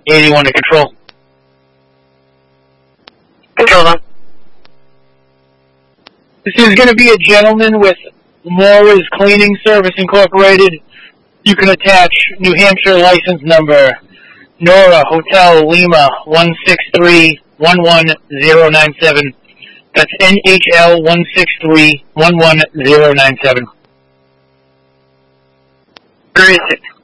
81 to control. Control them. This is going to be a gentleman with Mora's Cleaning Service Incorporated. You can attach New Hampshire license number Nora Hotel Lima 163-11097. That's NHL 163-11097. Where is it?